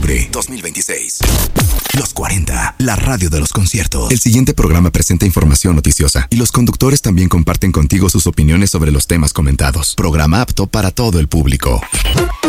octubre 2026. Los 40, la radio de los conciertos. El siguiente programa presenta información noticiosa y los conductores también comparten contigo sus opiniones sobre los temas comentados. Programa apto para todo el público.